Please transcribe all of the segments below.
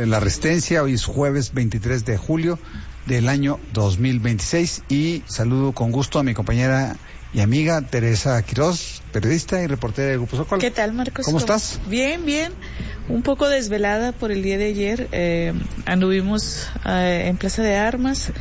de la Resistencia. Hoy es jueves 23 de julio del año 2026 y saludo con gusto a mi compañera y amiga Teresa Quiroz, periodista y reportera de Grupo Zócalo. ¿Qué tal, Marcos? ¿Cómo estás? Bien, bien. Un poco desvelada por el día de ayer. Anduvimos en Plaza de Armas,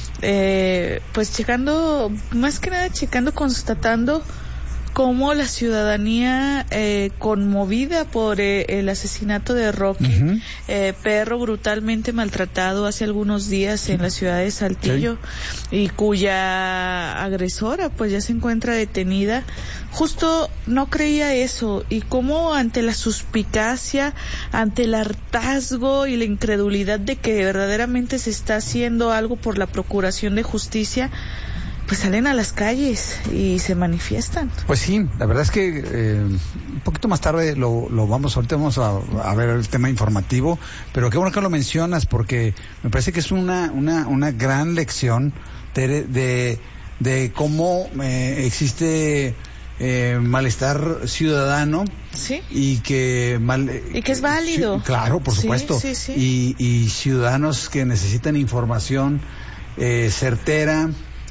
pues checando, más que nada constatando cómo la ciudadanía conmovida por el asesinato de Rocky, perro brutalmente maltratado hace algunos días en la ciudad de Saltillo, y cuya agresora pues ya se encuentra detenida, justo no creía eso, y cómo ante la suspicacia, ante el hartazgo y la incredulidad de que verdaderamente se está haciendo algo por la procuración de justicia, pues salen a las calles y se manifiestan. Pues sí, la verdad es que un poquito más tarde ahorita vamos a ver el tema informativo, pero qué bueno que lo mencionas, porque me parece que es una gran lección de cómo existe malestar ciudadano. Sí. Y que es válido. Sí, claro, por supuesto. Sí. Y ciudadanos que necesitan información certera,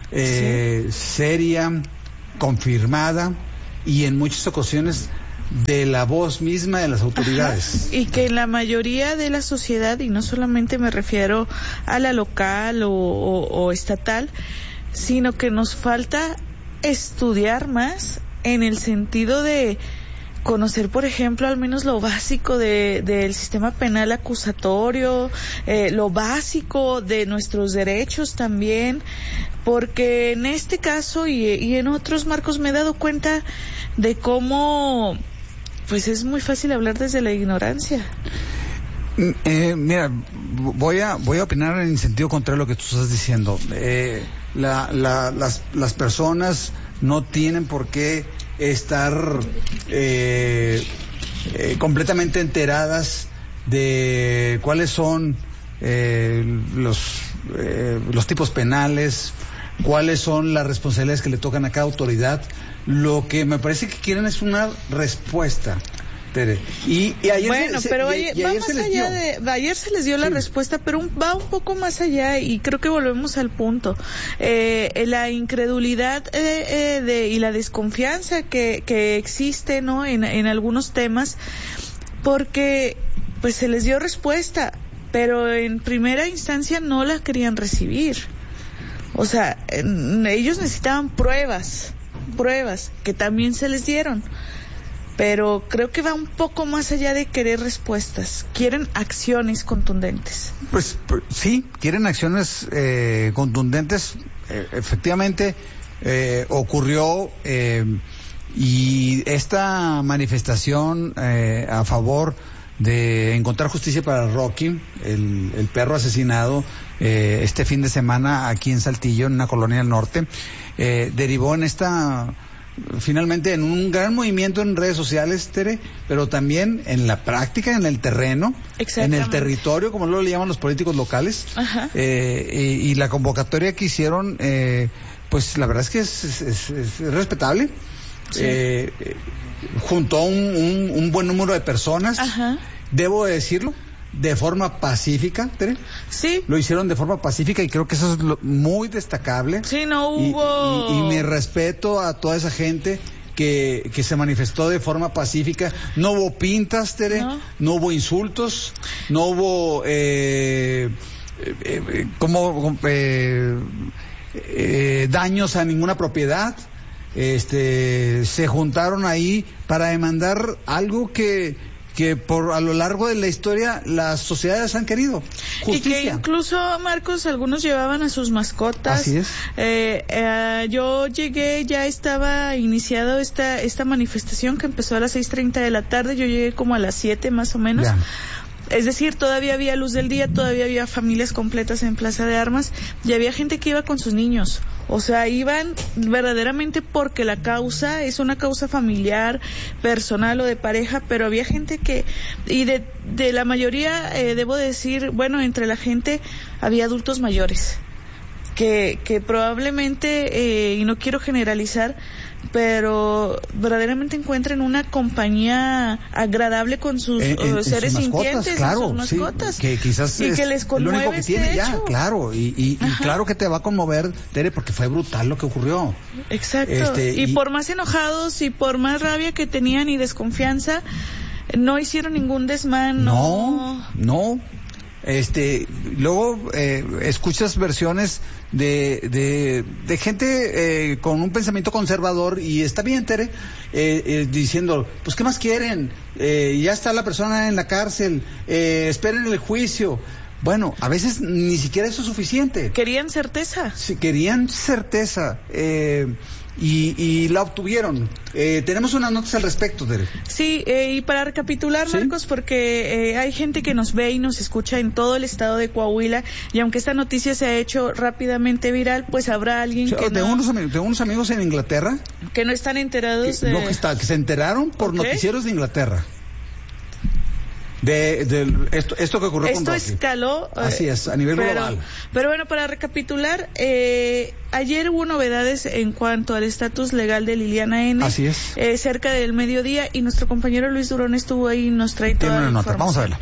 seria, confirmada y en muchas ocasiones de la voz misma de las autoridades. Ajá. Y que en la mayoría de la sociedad, y no solamente me refiero a la local o estatal, sino que nos falta estudiar más en el sentido de conocer, por ejemplo, al menos lo básico del sistema penal acusatorio, lo básico de nuestros derechos también, porque en este caso y en otros, Marcos, me he dado cuenta de cómo pues es muy fácil hablar desde la ignorancia. Mira, voy a opinar en sentido contrario a lo que tú estás diciendo. Las personas no tienen por qué estar completamente enteradas de cuáles son los tipos penales, cuáles son las responsabilidades que le tocan a cada autoridad. Lo que me parece que quieren es una respuesta. Y ayer ayer se les dio la respuesta, pero va un poco más allá, y creo que volvemos al punto. La incredulidad y la desconfianza que existe, ¿no?, en algunos temas, porque pues se les dio respuesta, pero en primera instancia no la querían recibir. O sea, ellos necesitaban pruebas que también se les dieron. Pero creo que va un poco más allá de querer respuestas. Quieren acciones contundentes. Pues sí, quieren acciones contundentes. Efectivamente, ocurrió y esta manifestación a favor de encontrar justicia para Rocky, el perro asesinado este fin de semana aquí en Saltillo, en una colonia del norte, derivó en finalmente en un gran movimiento en redes sociales, Tere, pero también en la práctica, en el terreno, en el territorio, como luego le llaman los políticos locales. Ajá. Y la convocatoria que hicieron, pues la verdad es que es respetable. Sí. Juntó un buen número de personas. Ajá. Debo decirlo, de forma pacífica, Tere. Sí. Lo hicieron de forma pacífica y creo que eso es muy destacable. Sí, no hubo... Y mi respeto a toda esa gente que se manifestó de forma pacífica. No hubo pintas, Tere, no hubo insultos, no hubo daños a ninguna propiedad. Se juntaron ahí para demandar algo que a lo largo de la historia las sociedades han querido: justicia. Y que incluso, Marcos, algunos llevaban a sus mascotas. Así es. Yo llegué, ya estaba iniciado esta manifestación que empezó a las 6:30 de la tarde. Yo llegué como a las 7 más o menos. Ya. Es decir, todavía había luz del día, todavía había familias completas en Plaza de Armas, y había gente que iba con sus niños. O sea, iban verdaderamente porque la causa es una causa familiar, personal o de pareja, pero había gente y de la mayoría, debo decir, bueno, entre la gente había adultos mayores, que probablemente, y no quiero generalizar, pero verdaderamente encuentren una compañía agradable con sus seres sus mascotas, sintientes, claro, sus mascotas. Sí, que quizás y que les conmueve lo único que tiene hecho. ya, claro, y claro que te va a conmover, Tere, porque fue brutal lo que ocurrió. Exacto, y por más enojados y por más rabia que tenían y desconfianza, no hicieron ningún desmán. No. Luego escuchas versiones de gente con un pensamiento conservador, y está bien, Tere, diciendo, pues ¿qué más quieren? Ya está la persona en la cárcel, esperen el juicio. Bueno, a veces ni siquiera eso es suficiente. Querían certeza. Sí, querían certeza. Y la obtuvieron. Tenemos unas notas al respecto, Tere. Sí, y para recapitular, Marcos, ¿sí? Porque hay gente que nos ve y nos escucha en todo el estado de Coahuila, y aunque esta noticia se ha hecho rápidamente viral, pues habrá alguien que de unos amigos en Inglaterra que no están enterados que se enteraron por noticieros de Inglaterra. Esto que ocurrió con Rocky. Esto escaló. Así es, a nivel global. Pero bueno, para recapitular, ayer hubo novedades en cuanto al estatus legal de Liliana N. Así es. Cerca del mediodía, y nuestro compañero Luis Durón estuvo ahí y nos trae toda la información. Vamos a verla.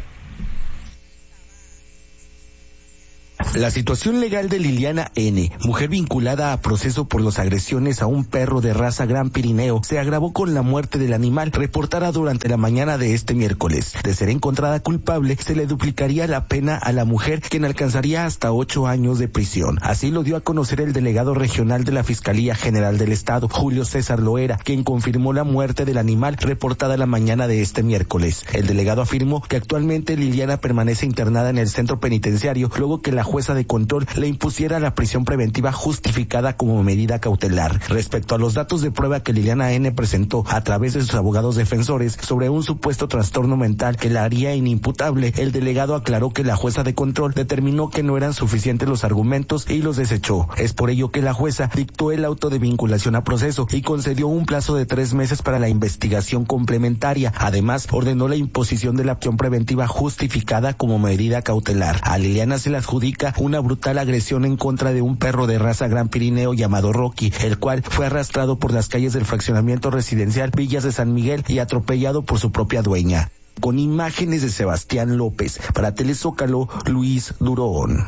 La situación legal de Liliana N., mujer vinculada a proceso por las agresiones a un perro de raza Gran Pirineo, se agravó con la muerte del animal, reportada durante la mañana de este miércoles. De ser encontrada culpable, se le duplicaría la pena a la mujer, quien alcanzaría hasta 8 años de prisión. Así lo dio a conocer el delegado regional de la Fiscalía General del Estado, Julio César Loera, quien confirmó la muerte del animal, reportada la mañana de este miércoles. El delegado afirmó que actualmente Liliana permanece internada en el centro penitenciario, luego que la jueza de control le impusiera la prisión preventiva justificada como medida cautelar. Respecto a los datos de prueba que Liliana N. presentó a través de sus abogados defensores sobre un supuesto trastorno mental que la haría inimputable, el delegado aclaró que la jueza de control determinó que no eran suficientes los argumentos y los desechó. Es por ello que la jueza dictó el auto de vinculación a proceso y concedió un plazo de 3 meses para la investigación complementaria. Además, ordenó la imposición de la prisión preventiva justificada como medida cautelar. A Liliana se le adjudica una brutal agresión en contra de un perro de raza Gran Pirineo llamado Rocky, el cual fue arrastrado por las calles del fraccionamiento residencial Villas de San Miguel y atropellado por su propia dueña. Con imágenes de Sebastián López, para Telezócalo, Luis Durón.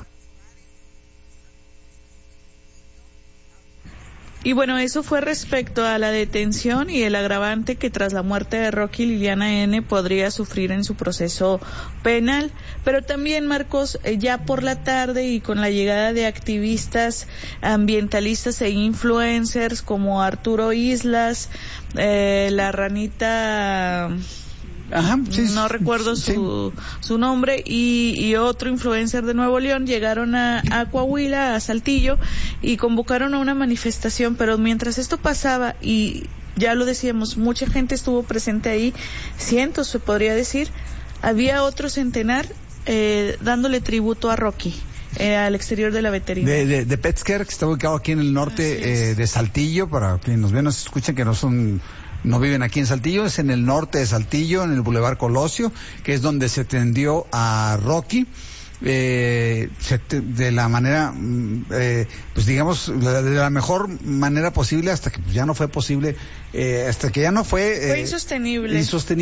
Y bueno, eso fue respecto a la detención y el agravante que tras la muerte de Rocky, Liliana N. podría sufrir en su proceso penal. Pero también, Marcos, ya por la tarde y con la llegada de activistas ambientalistas e influencers como Arturo Islas, la ranita... no recuerdo su nombre, y otro influencer de Nuevo León llegaron a Coahuila, a Saltillo, y convocaron a una manifestación. Pero mientras esto pasaba, y ya lo decíamos, mucha gente estuvo presente ahí, cientos se podría decir, había otro centenar dándole tributo a Rocky. Al exterior de la veterinaria. De Petsker, que está ubicado aquí en el norte de Saltillo, para quienes nos ven, nos escuchan, que no viven aquí en Saltillo, es en el norte de Saltillo, en el Boulevard Colosio, que es donde se tendió a Rocky, de la manera, pues digamos, de la mejor manera posible, hasta que ya no fue posible, hasta que ya no fue insostenible.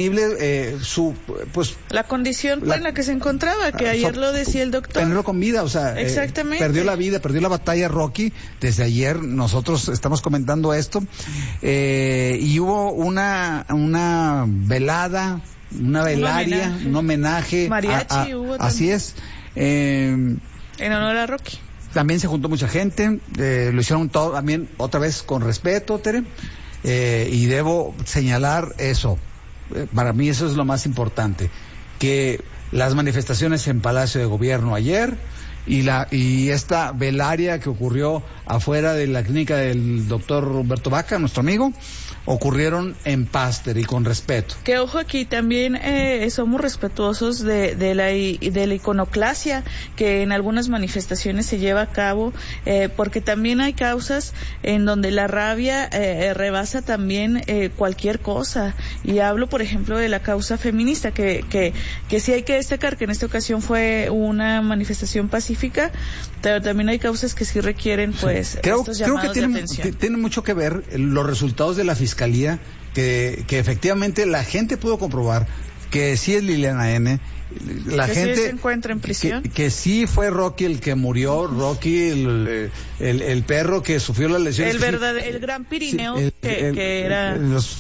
La condición en la que se encontraba, que ayer lo decía el doctor. Tenerlo con vida, o sea, exactamente. Perdió la batalla Rocky. Desde ayer nosotros estamos comentando esto, y hubo una velada, una velaria, un homenaje. Mariachi hubo también. Así es. En honor a Rocky. También se juntó mucha gente, lo hicieron todo también otra vez con respeto, Tere, y debo señalar eso. Para mí eso es lo más importante, que las manifestaciones en Palacio de Gobierno ayer y esta velaria que ocurrió afuera de la clínica del doctor Humberto Vaca, nuestro amigo, ocurrieron en paz y con respeto. Que ojo, aquí también somos respetuosos de la iconoclasia que en algunas manifestaciones se lleva a cabo, porque también hay causas en donde la rabia rebasa también cualquier cosa, y hablo por ejemplo de la causa feminista, que sí hay que que destacar que en esta ocasión fue una manifestación pacífica, pero también hay causas que sí requieren pues estos llamados de atención. Creo que tiene mucho que ver los resultados de la Fiscalía, que efectivamente la gente pudo comprobar que sí es Liliana N., la que gente sí se encuentra en prisión, que sí fue Rocky el que murió, Rocky el perro que sufrió las lesiones, el gran Pirineo, que era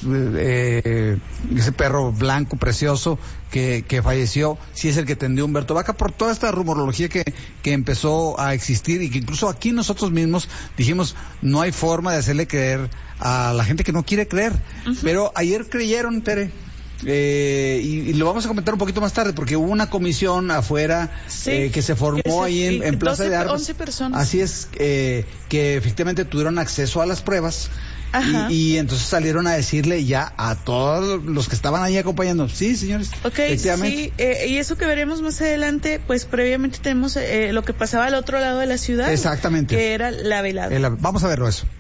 ese perro blanco precioso que falleció, sí es el que tendió Humberto Vaca, por toda esta rumorología que empezó a existir, y que incluso aquí nosotros mismos dijimos no hay forma de hacerle creer a la gente que no quiere creer. Pero ayer creyeron, Tere. Y lo vamos a comentar un poquito más tarde, porque hubo una comisión afuera que se formó ahí en Plaza de Armas. 11 personas. Así es, que efectivamente tuvieron acceso a las pruebas. Y entonces salieron a decirle ya a todos los que estaban ahí acompañando. Sí, señores. Sí, y eso que veremos más adelante, pues previamente tenemos lo que pasaba al otro lado de la ciudad. Exactamente. Que era la velada. Vamos a verlo eso.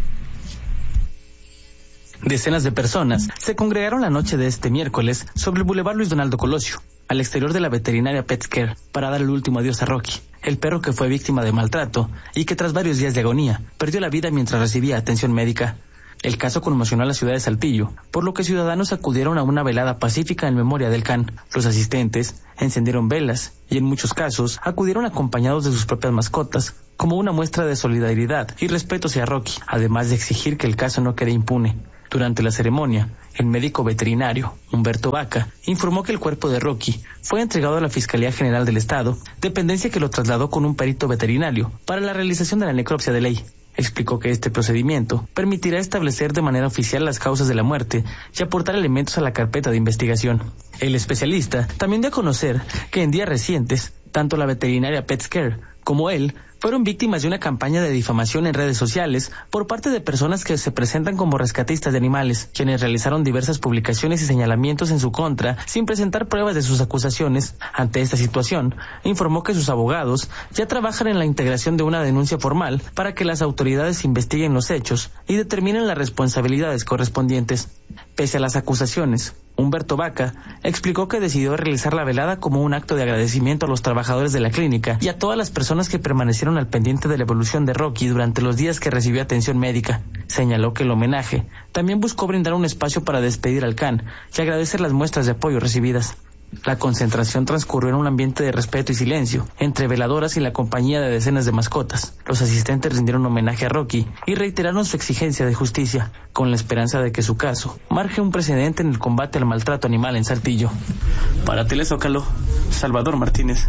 Decenas de personas se congregaron la noche de este miércoles sobre el Boulevard Luis Donaldo Colosio, al exterior de la veterinaria Pet Care, para dar el último adiós a Rocky, el perro que fue víctima de maltrato y que tras varios días de agonía perdió la vida mientras recibía atención médica. El caso conmocionó a la ciudad de Saltillo, por lo que ciudadanos acudieron a una velada pacífica en memoria del can. Los asistentes encendieron velas y en muchos casos acudieron acompañados de sus propias mascotas, como una muestra de solidaridad y respeto hacia Rocky, además de exigir que el caso no quede impune. Durante la ceremonia, el médico veterinario, Humberto Vaca, informó que el cuerpo de Rocky fue entregado a la Fiscalía General del Estado, dependencia que lo trasladó con un perito veterinario para la realización de la necropsia de ley. Explicó que este procedimiento permitirá establecer de manera oficial las causas de la muerte y aportar elementos a la carpeta de investigación. El especialista también dio a conocer que en días recientes, tanto la veterinaria Pet Care como él fueron víctimas de una campaña de difamación en redes sociales por parte de personas que se presentan como rescatistas de animales, quienes realizaron diversas publicaciones y señalamientos en su contra sin presentar pruebas de sus acusaciones. Ante esta situación, informó que sus abogados ya trabajan en la integración de una denuncia formal para que las autoridades investiguen los hechos y determinen las responsabilidades correspondientes. Pese a las acusaciones, Humberto Vaca explicó que decidió realizar la velada como un acto de agradecimiento a los trabajadores de la clínica y a todas las personas que permanecieron al pendiente de la evolución de Rocky durante los días que recibió atención médica. Señaló que el homenaje también buscó brindar un espacio para despedir al can y agradecer las muestras de apoyo recibidas. La concentración transcurrió en un ambiente de respeto y silencio, entre veladoras y la compañía de decenas de mascotas. Los asistentes rindieron homenaje a Rocky y reiteraron su exigencia de justicia, con la esperanza de que su caso marque un precedente en el combate al maltrato animal en Saltillo. Para Telezócalo, Salvador Martínez.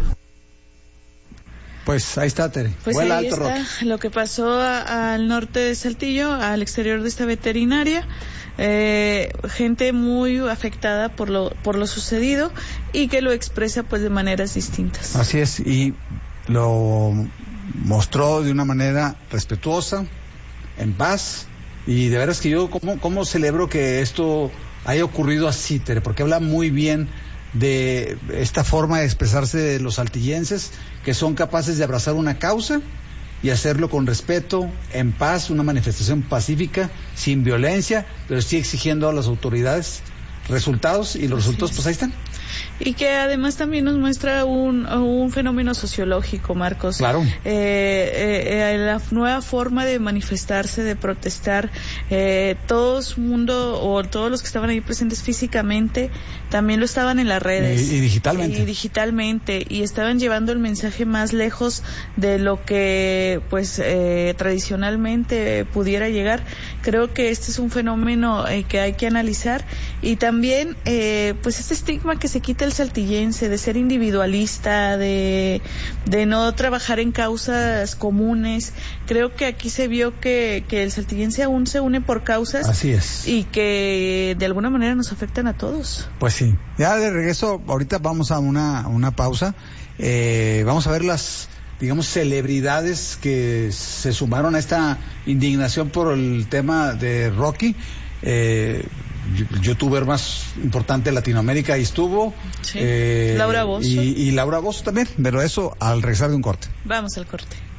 Pues ahí está, Tere. Pues ahí alto, está Rocky. Lo que pasó al norte de Saltillo, al exterior de esta veterinaria. Gente muy afectada por lo sucedido y que lo expresa pues de maneras distintas. Así es, y lo mostró de una manera respetuosa, en paz, y de veras que yo cómo celebro que esto haya ocurrido así, Tere, porque habla muy bien de esta forma de expresarse de los saltillenses, que son capaces de abrazar una causa y hacerlo con respeto, en paz, una manifestación pacífica, sin violencia, pero sí exigiendo a las autoridades resultados, y los resultados pues ahí están. Y que además también nos muestra un fenómeno sociológico, Marcos. Claro. La nueva forma de manifestarse, de protestar, todo el mundo o todos los que estaban ahí presentes físicamente también lo estaban en las redes. Y digitalmente. Y estaban llevando el mensaje más lejos de lo que pues tradicionalmente pudiera llegar. Creo que este es un fenómeno que hay que analizar, y también pues este estigma que se quita el saltillense de ser individualista, de no trabajar en causas comunes. Creo que aquí se vio que el saltillense aún se une por causas. Así es. Y que de alguna manera nos afectan a todos. Pues sí. Ya de regreso, ahorita vamos a una pausa. Vamos a ver las, digamos, celebridades que se sumaron a esta indignación por el tema de Rocky. El youtuber más importante de Latinoamérica ahí estuvo. Sí. Laura Bozzo. Y Laura Bozzo también, pero eso al regresar de un corte. Vamos al corte.